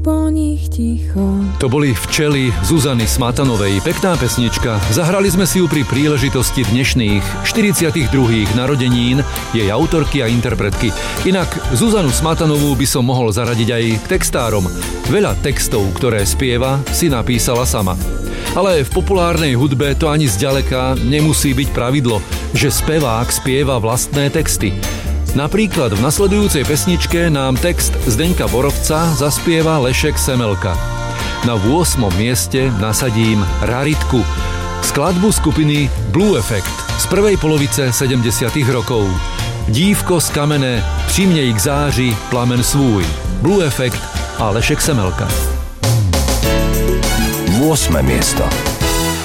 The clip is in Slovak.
po nich ticho. To boli Včely Zuzany Smatanovej. Pekná pesnička. Zahrali sme si ju pri príležitosti dnešných 42. narodenín jej autorky a interpretky. Inak Zuzanu Smatanovú by som mohol zaradiť aj k textárom. Veľa textov, ktoré spieva, si napísala sama. Ale v populárnej hudbe to ani zďaleka nemusí byť pravidlo, že spevák spieva vlastné texty. Napríklad v nasledujúcej pesničke nám text Zdeňka Borovca zaspieva Lešek Semelka. Na 8. mieste nasadím Raritku, skladbu skupiny Blue Effect z prvej polovice 70. rokov. Dívko z kamene, přijmnej k záři plamen svůj. Blue Effect a Lešek Semelka. 8. miesto.